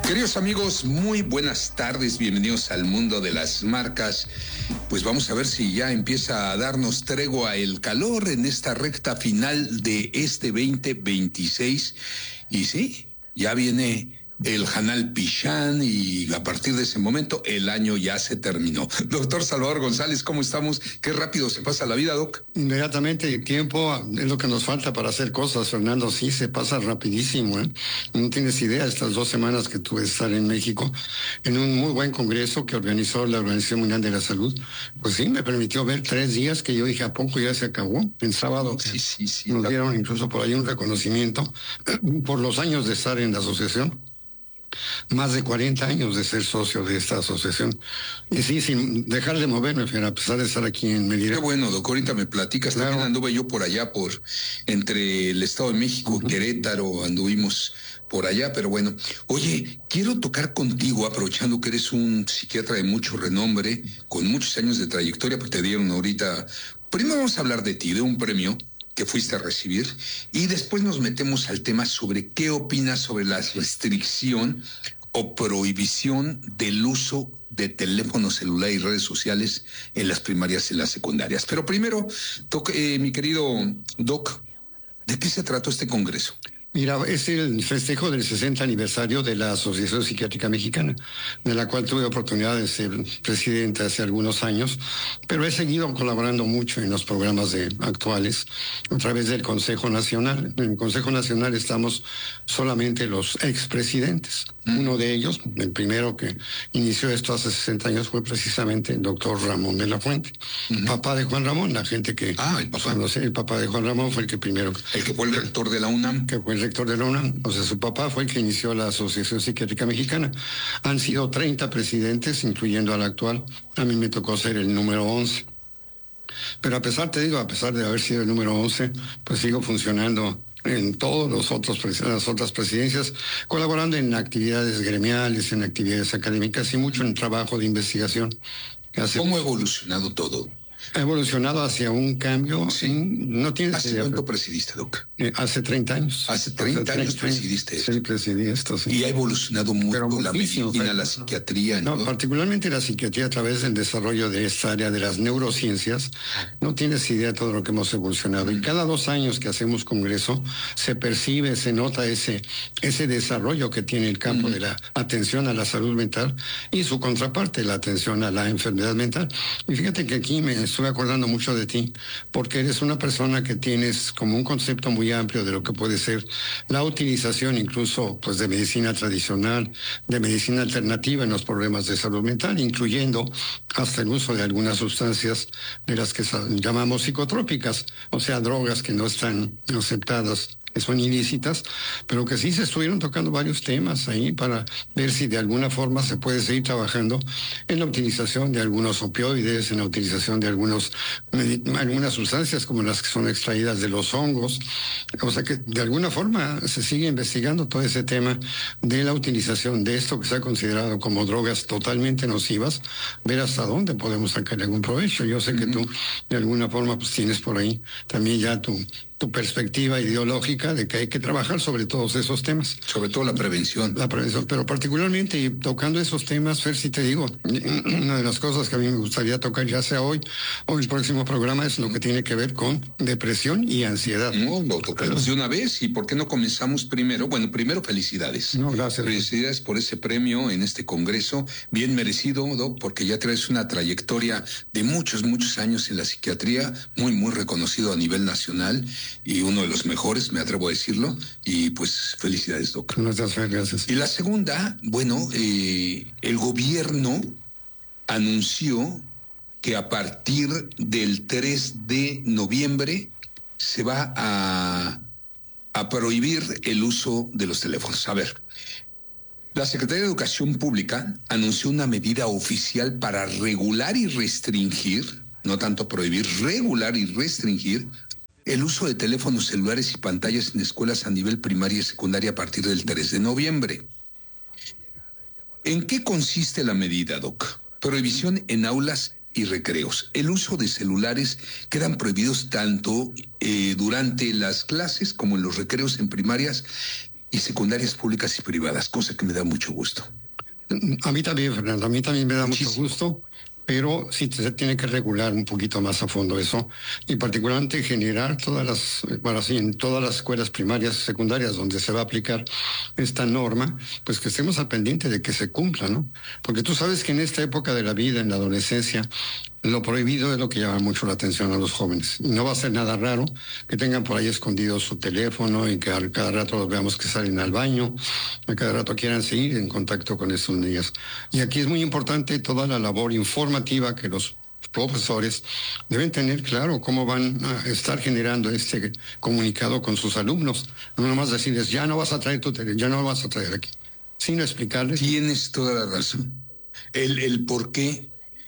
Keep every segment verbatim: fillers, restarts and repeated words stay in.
Queridos amigos, muy buenas tardes, bienvenidos al mundo de las marcas. Pues vamos a ver si ya empieza a darnos tregua el calor en esta recta final de este veinte veintiséis. Y sí, ya viene el Hanal Pichán y a partir de ese momento el año ya se terminó. Doctor Salvador González, ¿cómo estamos? Qué rápido se pasa la vida, Doc. Inmediatamente, el tiempo es lo que nos falta para hacer cosas, Fernando. Sí, se pasa rapidísimo, ¿eh? No tienes idea, estas dos semanas que tuve de estar en México, en un muy buen congreso que organizó la Organización Mundial de la Salud, pues sí, me permitió ver tres días que yo dije, ¿a poco ya se acabó? En sábado sí, sí, sí, nos la... dieron incluso por ahí un reconocimiento por los años de estar en la asociación. Más de cuarenta años de ser socio de esta asociación. Y sí, sin dejar de moverme, a pesar de estar aquí en Mérida. Qué bueno, Doc, ahorita me platicas. Claro. También anduve yo por allá, por entre el Estado de México, uh-huh. Querétaro, anduvimos por allá, pero bueno. Oye, quiero tocar contigo, aprovechando que eres un psiquiatra de mucho renombre, con muchos años de trayectoria, porque te dieron ahorita... Primero vamos a hablar de ti, de un premio que fuiste a recibir, y después nos metemos al tema sobre qué opinas sobre la restricción o prohibición del uso de teléfono celular y redes sociales en las primarias y las secundarias. Pero primero, toc, eh, mi querido Doc, ¿de qué se trató este congreso? Mira, es el festejo del sesenta aniversario de la Asociación Psiquiátrica Mexicana, de la cual tuve oportunidad de ser presidente hace algunos años, pero he seguido colaborando mucho en los programas de, actuales a través del Consejo Nacional. En el Consejo Nacional estamos solamente los expresidentes. Uno de ellos, el primero que inició esto hace sesenta años, fue precisamente el doctor Ramón de la Fuente, uh-huh. papá de Juan Ramón, la gente que... Ah, el papá. No sé, el papá de Juan Ramón fue el que primero... El que fue el rector de la UNAM. Que fue el rector de la UNAM. O sea, su papá fue el que inició la Asociación Psiquiátrica Mexicana. Han sido treinta presidentes, incluyendo al actual. A mí me tocó ser el número once. Pero a pesar, te digo, a pesar de haber sido el número once, pues sigo funcionando en todos los otros las otras presidencias, colaborando en actividades gremiales, en actividades académicas y mucho en trabajo de investigación. ¿Cómo ha evolucionado todo? Ha evolucionado hacia un cambio. Sí. No tienes ¿Hace idea, cuánto pero, presidiste, Doc? Eh, hace treinta años. Hace treinta años presidiste esto. Sí, presidí esto, sí. Y ha evolucionado mucho la medicina, pero, la psiquiatría. No, ¿no? particularmente la psiquiatría a través del desarrollo de esta área de las neurociencias. No tienes idea de todo lo que hemos evolucionado. Y cada dos años que hacemos congreso, se percibe, se nota ese, ese desarrollo que tiene el campo uh-huh. de la atención a la salud mental y su contraparte, la atención a la enfermedad mental. Y fíjate que aquí me estuve acordando mucho de ti, porque eres una persona que tienes como un concepto muy amplio de lo que puede ser la utilización incluso pues de medicina tradicional, de medicina alternativa en los problemas de salud mental, incluyendo hasta el uso de algunas sustancias de las que llamamos psicotrópicas, o sea, drogas que no están aceptadas, que son ilícitas, pero que sí se estuvieron tocando varios temas ahí para ver si de alguna forma se puede seguir trabajando en la utilización de algunos opioides, en la utilización de algunos algunas sustancias como las que son extraídas de los hongos. O sea que de alguna forma se sigue investigando todo ese tema de la utilización de esto que se ha considerado como drogas totalmente nocivas, ver hasta dónde podemos sacar algún provecho. Yo sé que tú de alguna forma pues tienes por ahí también ya tu tu perspectiva ideológica de que hay que trabajar sobre todos esos temas. Sobre todo la prevención. La prevención, pero particularmente y tocando esos temas, Fer, si te digo, una de las cosas que a mí me gustaría tocar ya sea hoy o el próximo programa es lo que tiene que ver con depresión y ansiedad. No, lo tocamos de una vez y ¿por qué no comenzamos primero? Bueno, primero felicidades. No, gracias. Felicidades por ese premio en este congreso, bien merecido, Doc, porque ya traes una trayectoria de muchos, muchos años en la psiquiatría, muy, muy reconocido a nivel nacional. Y uno de los mejores, me atrevo a decirlo, y pues felicidades, Doc. Muchas gracias. Y la segunda, bueno, eh, el gobierno anunció que a partir del tres de noviembre se va a, a prohibir el uso de los teléfonos. A ver, la Secretaría de Educación Pública anunció una medida oficial para regular y restringir, no tanto prohibir, regular y restringir el uso de teléfonos celulares y pantallas en escuelas a nivel primaria y secundaria a partir del tres de noviembre. ¿En qué consiste la medida, Doc? Prohibición en aulas y recreos. El uso de celulares quedan prohibidos tanto eh, durante las clases como en los recreos en primarias y secundarias públicas y privadas, cosa que me da mucho gusto. A mí también, Fernando, a mí también me da Muchísimo. mucho gusto, pero sí se tiene que regular un poquito más a fondo eso, y particularmente generar todas las, bueno, sí, en todas las escuelas primarias, secundarias, donde se va a aplicar esta norma, pues que estemos al pendiente de que se cumpla, ¿no? Porque tú sabes que en esta época de la vida, en la adolescencia, lo prohibido es lo que llama mucho la atención a los jóvenes. Y no va a ser nada raro que tengan por ahí escondido su teléfono y que a cada rato los veamos que salen al baño, a cada rato quieran seguir en contacto con estos niños. Y aquí es muy importante toda la labor informativa que los profesores deben tener claro cómo van a estar generando este comunicado con sus alumnos. No nomás decirles, ya no vas a traer tu teléfono, ya no lo vas a traer aquí, sino explicarles. Tienes toda la razón. El, el por qué.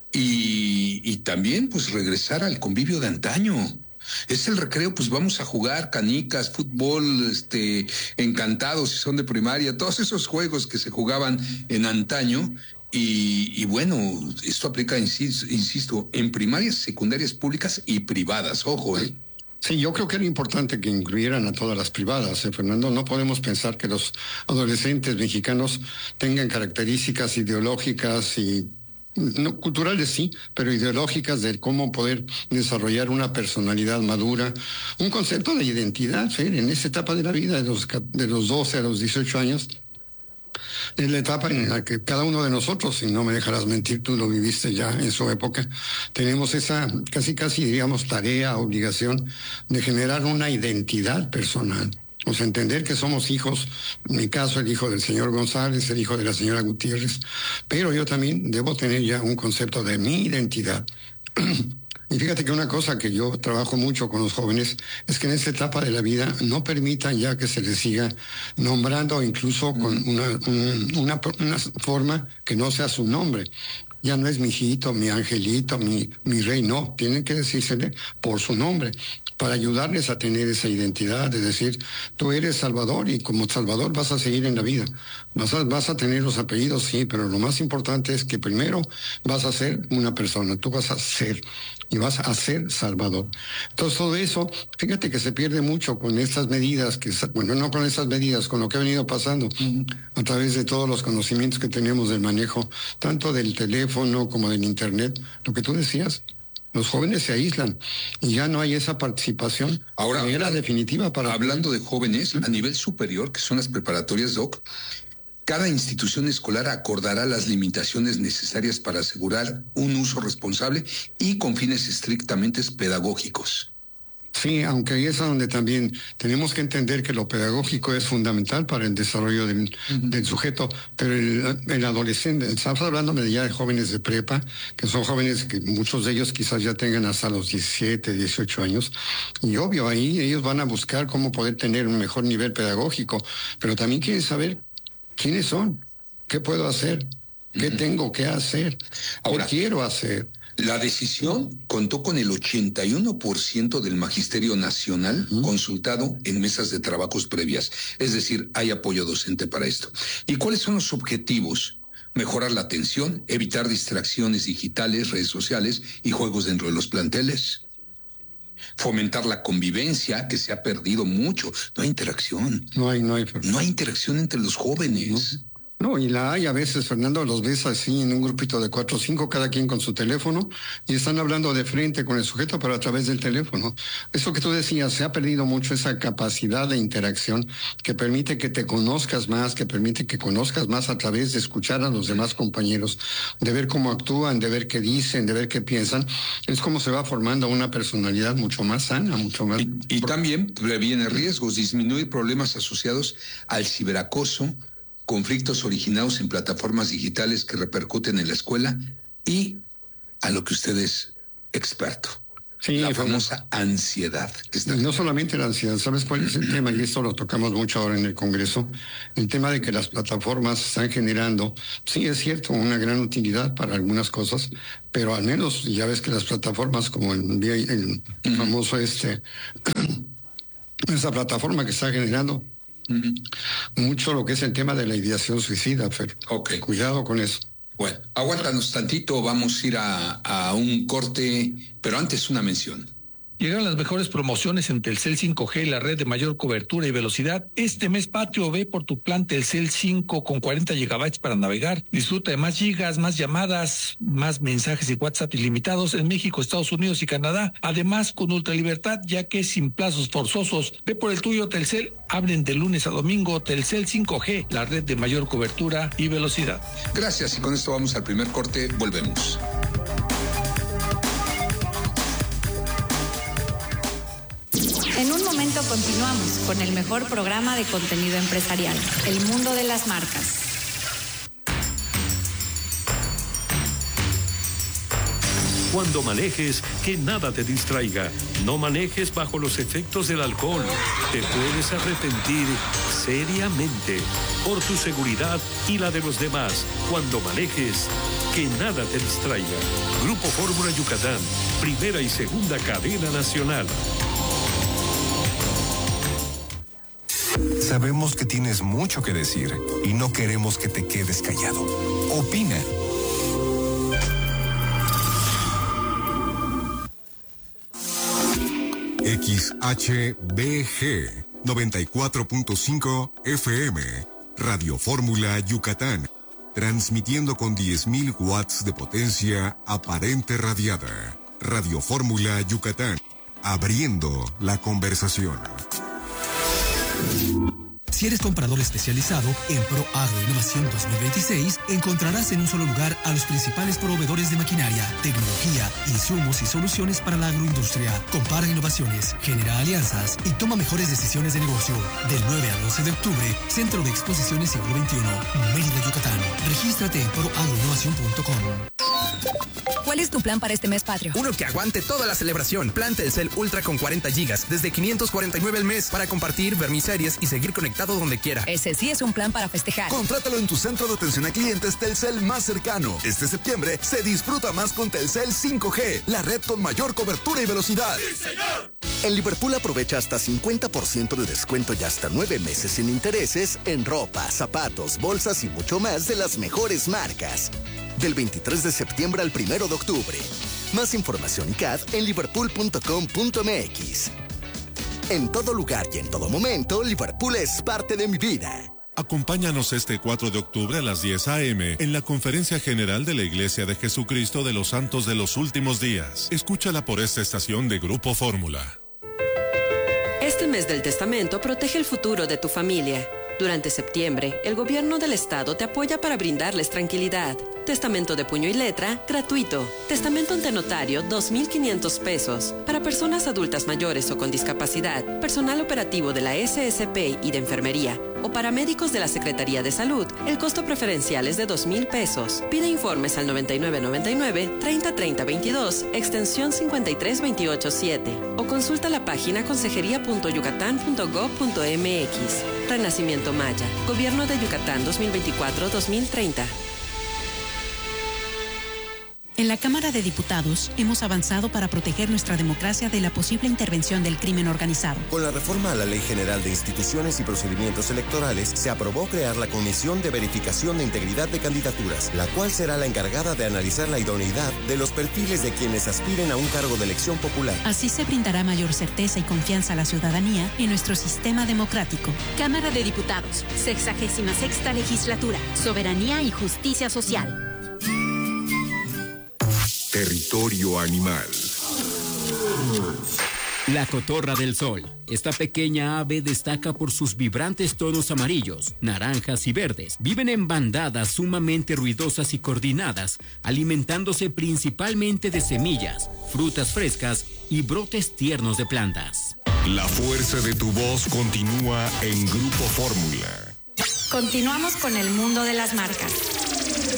Y, y también, pues, regresar al convivio de antaño. Es el recreo, pues vamos a jugar canicas, fútbol, este, encantados si son de primaria, todos esos juegos que se jugaban en antaño. Y, y bueno, esto aplica, insisto, insisto, en primarias, secundarias públicas y privadas, ojo, ¿eh? Sí, yo creo que era importante que incluyeran a todas las privadas, ¿eh, Fernando? No podemos pensar que los adolescentes mexicanos tengan características ideológicas y no, culturales sí, pero ideológicas de cómo poder desarrollar una personalidad madura, un concepto de identidad, ¿sí? En esta etapa de la vida, de los, de los doce a los dieciocho años, es la etapa en la que cada uno de nosotros, si no me dejarás mentir, tú lo viviste ya en su época, tenemos esa casi casi diríamos tarea, obligación de generar una identidad personal. O sea, entender que somos hijos, en mi caso el hijo del señor González, el hijo de la señora Gutiérrez, pero yo también debo tener ya un concepto de mi identidad. Y fíjate que una cosa que yo trabajo mucho con los jóvenes es que en esta etapa de la vida no permitan ya que se les siga nombrando incluso con una, un, una, una forma que no sea su nombre. Ya no es mi hijito, mi angelito, mi, mi rey, no, tienen que decírsele por su nombre, para ayudarles a tener esa identidad, de decir, tú eres Salvador y como Salvador vas a seguir en la vida. Vas a, vas a tener los apellidos, sí, pero lo más importante es que primero vas a ser una persona, tú vas a ser y vas a ser Salvador. Entonces todo eso, fíjate que se pierde mucho con estas medidas, que bueno, no con estas medidas, con lo que ha venido pasando a través de todos los conocimientos que tenemos del manejo, tanto del teléfono como del internet, lo que tú decías. Los jóvenes se aíslan y ya no hay esa participación. Ahora, era definitiva para... Hablando de jóvenes, a nivel superior, que son las preparatorias, Doc, cada institución escolar acordará las limitaciones necesarias para asegurar un uso responsable y con fines estrictamente pedagógicos. Sí, aunque ahí es donde también tenemos que entender que lo pedagógico es fundamental para el desarrollo del, uh-huh. del sujeto, pero el, el adolescente, estamos hablando de ya de jóvenes de prepa, que son jóvenes que muchos de ellos quizás ya tengan hasta los diecisiete, dieciocho años, y obvio ahí ellos van a buscar cómo poder tener un mejor nivel pedagógico, pero también quieren saber quiénes son, qué puedo hacer, qué uh-huh. tengo que hacer, Ahora, qué quiero hacer. La decisión contó con el ochenta y uno por ciento del Magisterio Nacional uh-huh. consultado en mesas de trabajos previas. Es decir, hay apoyo docente para esto. ¿Y cuáles son los objetivos? Mejorar la atención, evitar distracciones digitales, redes sociales y juegos dentro de los planteles. Fomentar la convivencia, que se ha perdido mucho. No hay interacción. No hay, no hay. No hay interacción entre los jóvenes. No. No, y la hay a veces, Fernando, los ves así en un grupito de cuatro o cinco, cada quien con su teléfono, y están hablando de frente con el sujeto, pero a través del teléfono. Eso que tú decías, se ha perdido mucho esa capacidad de interacción que permite que te conozcas más, que permite que conozcas más a través de escuchar a los demás compañeros, de ver cómo actúan, de ver qué dicen, de ver qué piensan. Es como se va formando una personalidad mucho más sana, mucho más... Y, y también previene riesgos, disminuir problemas asociados al ciberacoso, conflictos originados en plataformas digitales que repercuten en la escuela y a lo que usted es experto. Sí, la famosa ansiedad. Que está... No solamente la ansiedad, ¿sabes cuál es el tema? Y esto lo tocamos mucho ahora en el Congreso, el tema de que las plataformas están generando, sí es cierto, una gran utilidad para algunas cosas, pero al menos ya ves que las plataformas como el, el uh-huh. famoso este, esa plataforma que está generando Uh-huh. mucho lo que es el tema de la ideación suicida, Fer. Okay. Cuidado con eso. Bueno, aguántanos tantito, vamos a ir a, a un corte, pero antes una mención. Llegaron las mejores promociones en Telcel cinco G, la red de mayor cobertura y velocidad. Este mes patrio ve por tu plan Telcel cinco con cuarenta gigabytes para navegar. Disfruta de más gigas, más llamadas, más mensajes y WhatsApp ilimitados en México, Estados Unidos y Canadá. Además, con ultralibertad, ya que sin plazos forzosos. Ve por el tuyo Telcel. Abren de lunes a domingo. Telcel cinco G, la red de mayor cobertura y velocidad. Gracias, y con esto vamos al primer corte. Volvemos. En un momento continuamos con el mejor programa de contenido empresarial, El Mundo de las Marcas. Cuando manejes, que nada te distraiga. No manejes bajo los efectos del alcohol. Te puedes arrepentir seriamente. Por tu seguridad y la de los demás. Cuando manejes, que nada te distraiga. Grupo Fórmula Yucatán, primera y segunda cadena nacional. Sabemos que tienes mucho que decir y no queremos que te quedes callado. Opina. X H B G noventa y cuatro punto cinco F M, Radio Fórmula Yucatán, transmitiendo con diez mil watts de potencia aparente radiada. Radio Fórmula Yucatán, abriendo la conversación. Si eres comprador especializado en Pro Agro Innovación dos mil veintiséis, encontrarás en un solo lugar a los principales proveedores de maquinaria, tecnología, insumos y soluciones para la agroindustria. Compara innovaciones, genera alianzas y toma mejores decisiones de negocio. Del nueve al once de octubre, Centro de Exposiciones Siglo veintiuno, Mérida, Yucatán. Regístrate en pro agro innovación punto com. ¿Cuál es tu plan para este mes patrio? Uno que aguante toda la celebración. Plan Telcel Ultra con cuarenta gigas, desde quinientos cuarenta y nueve al mes, para compartir, ver mis series y seguir conectado donde quiera. Ese sí es un plan para festejar. Contrátalo en tu centro de atención a clientes Telcel más cercano. Este septiembre se disfruta más con Telcel cinco G, la red con mayor cobertura y velocidad. ¡Sí, señor! En Liverpool aprovecha hasta cincuenta por ciento de descuento y hasta nueve meses sin intereses en ropa, zapatos, bolsas y mucho más de las mejores marcas. Del veintitrés de septiembre al primero de octubre. Más información y C A D en liverpool punto com punto m x. En todo lugar y en todo momento, Liverpool es parte de mi vida. Acompáñanos este cuatro de octubre a las diez a eme en la Conferencia General de la Iglesia de Jesucristo de los Santos de los Últimos Días. Escúchala por esta estación de Grupo Fórmula. Este mes del testamento protege el futuro de tu familia. Durante septiembre, el gobierno del estado te apoya para brindarles tranquilidad. Testamento de puño y letra, gratuito. Testamento ante notario, dos mil quinientos pesos. Para personas adultas mayores o con discapacidad, personal operativo de la ese ese pe y de enfermería, o paramédicos de la Secretaría de Salud, el costo preferencial es de dos mil pesos. Pide informes al noventa y nueve noventa y nueve, treinta treinta veintidós, extensión cincuenta y tres veintiocho siete. O consulta la página consejería punto yucatán punto gob punto eme equis. Renacimiento Maya. Gobierno de Yucatán dos mil veinticuatro a dos mil treinta. En la Cámara de Diputados hemos avanzado para proteger nuestra democracia de la posible intervención del crimen organizado. Con la reforma a la Ley General de Instituciones y Procedimientos Electorales, se aprobó crear la Comisión de Verificación de Integridad de Candidaturas, la cual será la encargada de analizar la idoneidad de los perfiles de quienes aspiren a un cargo de elección popular. Así se brindará mayor certeza y confianza a la ciudadanía en nuestro sistema democrático. Cámara de Diputados, sexagésima sexta legislatura, Soberanía y Justicia Social. Territorio animal. La cotorra del sol. Esta pequeña ave destaca por sus vibrantes tonos amarillos, naranjas y verdes. Viven en bandadas sumamente ruidosas y coordinadas, alimentándose principalmente de semillas, frutas frescas y brotes tiernos de plantas. La fuerza de tu voz continúa en Grupo Fórmula. Continuamos con el mundo de las marcas.